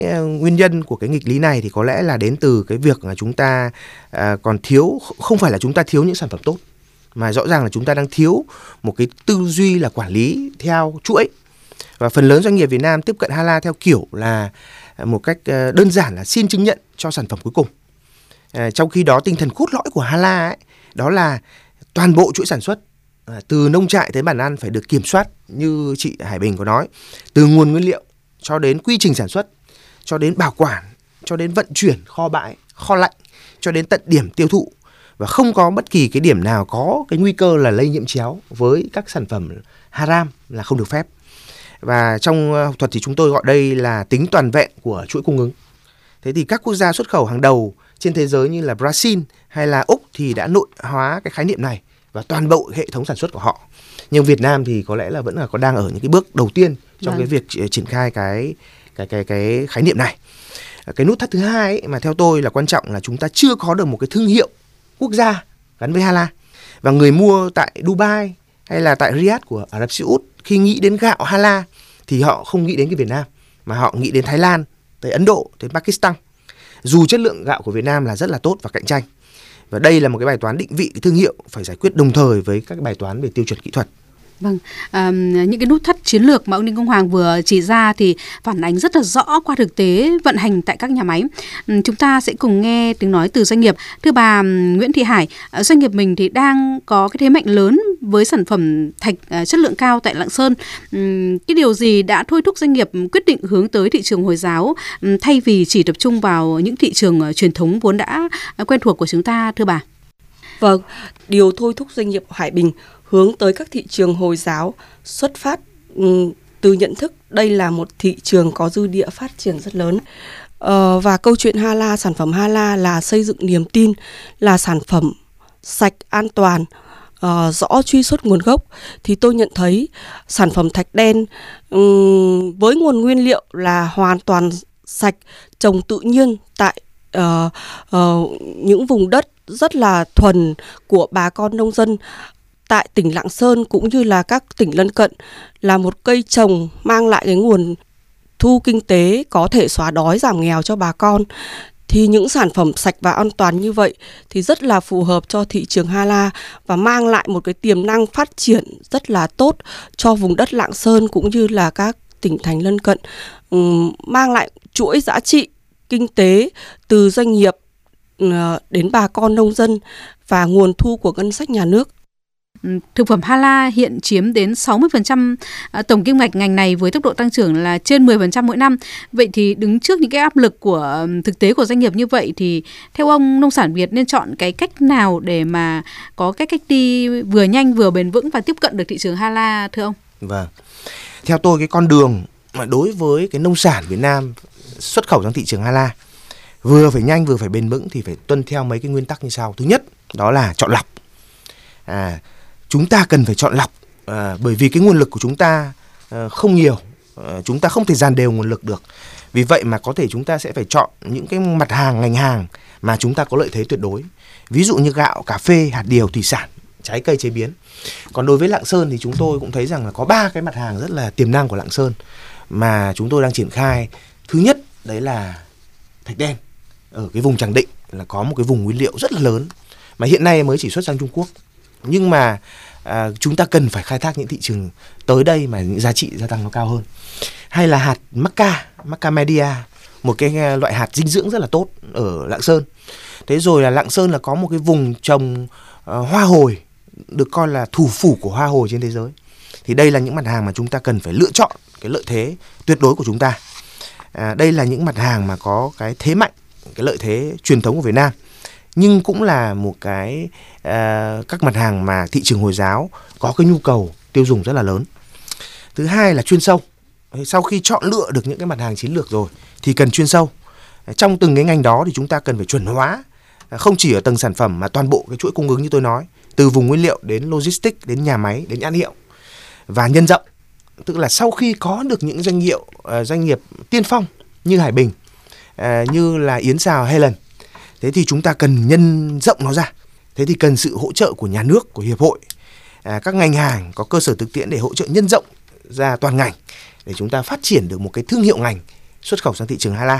Nguyên nhân của cái nghịch lý này thì có lẽ là đến từ cái việc là chúng ta còn thiếu, không phải là chúng ta thiếu những sản phẩm tốt, mà rõ ràng là chúng ta đang thiếu một cái tư duy là quản lý theo chuỗi. Và phần lớn doanh nghiệp Việt Nam tiếp cận Hala theo kiểu là một cách đơn giản là xin chứng nhận cho sản phẩm cuối cùng. Trong khi đó tinh thần cốt lõi của Hala ấy, đó là toàn bộ chuỗi sản xuất từ nông trại tới bàn ăn phải được kiểm soát, như chị Hải Bình có nói, từ nguồn nguyên liệu cho đến quy trình sản xuất, cho đến bảo quản, cho đến vận chuyển, kho bãi, kho lạnh, cho đến tận điểm tiêu thụ. Và không có bất kỳ cái điểm nào có cái nguy cơ là lây nhiễm chéo với các sản phẩm haram là không được phép. Và trong học thuật thì chúng tôi gọi đây là tính toàn vẹn của chuỗi cung ứng. Thế thì các quốc gia xuất khẩu hàng đầu trên thế giới như là Brazil hay là Úc thì đã nội hóa cái khái niệm này và toàn bộ hệ thống sản xuất của họ. Nhưng Việt Nam thì có lẽ là vẫn là còn đang ở những cái bước đầu tiên trong cái việc triển khai cái khái niệm này. Cái nút thắt thứ hai ấy, mà theo tôi là quan trọng là chúng ta chưa có được một cái thương hiệu quốc gia gắn với Hala. Và người mua tại Dubai hay là tại Riyadh của Ả Rập Xê Út khi nghĩ đến gạo Hala thì họ không nghĩ đến cái Việt Nam, mà họ nghĩ đến Thái Lan, tới Ấn Độ, tới Pakistan. Dù chất lượng gạo của Việt Nam là rất là tốt và cạnh tranh. Và đây là một cái bài toán định vị cái thương hiệu phải giải quyết đồng thời với các bài toán về tiêu chuẩn kỹ thuật. Vâng, những cái nút thắt chiến lược mà ông Đinh Công Hoàng vừa chỉ ra thì phản ánh rất là rõ qua thực tế vận hành tại các nhà máy. Chúng ta sẽ cùng nghe tiếng nói từ doanh nghiệp. Thưa bà Nguyễn Thị Hải, doanh nghiệp mình thì đang có cái thế mạnh lớn với sản phẩm thạch chất lượng cao tại Lạng Sơn. Cái điều gì đã thôi thúc doanh nghiệp quyết định hướng tới thị trường Hồi giáo thay vì chỉ tập trung vào những thị trường truyền thống vốn đã quen thuộc của chúng ta, thưa bà? Vâng, điều thôi thúc doanh nghiệp Hải Bình hướng tới các thị trường Hồi giáo xuất phát từ nhận thức đây là một thị trường có dư địa phát triển rất lớn. Và câu chuyện Hala, sản phẩm Hala là xây dựng niềm tin, là sản phẩm sạch, an toàn, rõ truy xuất nguồn gốc. Thì tôi nhận thấy sản phẩm thạch đen với nguồn nguyên liệu là hoàn toàn sạch, trồng tự nhiên tại những vùng đất rất là thuần của bà con nông dân tại tỉnh Lạng Sơn cũng như là các tỉnh lân cận, là một cây trồng mang lại cái nguồn thu kinh tế có thể xóa đói giảm nghèo cho bà con. Thì những sản phẩm sạch và an toàn như vậy thì rất là phù hợp cho thị trường Hala và mang lại một cái tiềm năng phát triển rất là tốt cho vùng đất Lạng Sơn cũng như là các tỉnh thành lân cận, mang lại chuỗi giá trị kinh tế từ doanh nghiệp đến bà con nông dân và nguồn thu của ngân sách nhà nước. Thực phẩm Hala hiện chiếm đến 60% tổng kim ngạch ngành này với tốc độ tăng trưởng là trên 10% mỗi năm. Vậy thì đứng trước những cái áp lực của thực tế của doanh nghiệp như vậy thì theo ông, nông sản Việt nên chọn cái cách nào để mà có cái cách đi vừa nhanh vừa bền vững và tiếp cận được thị trường Hala, thưa ông? Vâng. Theo tôi cái con đường mà đối với cái nông sản Việt Nam xuất khẩu sang thị trường Hala vừa phải nhanh vừa phải bền vững thì phải tuân theo mấy cái nguyên tắc như sau. Thứ nhất, đó là chọn lọc. Chúng ta cần phải chọn lọc bởi vì cái nguồn lực của chúng ta không nhiều, chúng ta không thể dàn đều nguồn lực được. Vì vậy mà có thể chúng ta sẽ phải chọn những cái mặt hàng, ngành hàng mà chúng ta có lợi thế tuyệt đối. Ví dụ như gạo, cà phê, hạt điều, thủy sản, trái cây chế biến. Còn đối với Lạng Sơn thì chúng tôi cũng thấy rằng là có 3 cái mặt hàng rất là tiềm năng của Lạng Sơn mà chúng tôi đang triển khai. Thứ nhất đấy là thạch đen. Ở cái vùng Tràng Định là có một cái vùng nguyên liệu rất là lớn mà hiện nay mới chỉ xuất sang Trung Quốc. Nhưng mà chúng ta cần phải khai thác những thị trường tới đây mà những giá trị gia tăng nó cao hơn. Hay là hạt Maccamedia, một cái loại hạt dinh dưỡng rất là tốt ở Lạng Sơn. Thế rồi là Lạng Sơn là có một cái vùng trồng hoa hồi, được coi là thủ phủ của hoa hồi trên thế giới. Thì đây là những mặt hàng mà chúng ta cần phải lựa chọn cái lợi thế tuyệt đối của chúng ta. Đây là những mặt hàng mà có cái thế mạnh, cái lợi thế truyền thống của Việt Nam, nhưng cũng là một cái các mặt hàng mà thị trường Hồi giáo có cái nhu cầu tiêu dùng rất là lớn. Thứ hai là chuyên sâu. Sau khi chọn lựa được những cái mặt hàng chiến lược rồi thì cần chuyên sâu. Trong từng cái ngành đó thì chúng ta cần phải chuẩn hóa, không chỉ ở tầng sản phẩm mà toàn bộ cái chuỗi cung ứng như tôi nói, từ vùng nguyên liệu đến logistics, đến nhà máy, đến nhãn hiệu, và nhân rộng. Tức là sau khi có được những doanh nghiệp tiên phong như Hải Bình, như là Yến Xào, Helen, thế thì chúng ta cần nhân rộng nó ra. Thế thì cần sự hỗ trợ của nhà nước, của hiệp hội, các ngành hàng có cơ sở thực tiễn để hỗ trợ nhân rộng ra toàn ngành để chúng ta phát triển được một cái thương hiệu ngành xuất khẩu sang thị trường Hà Lan.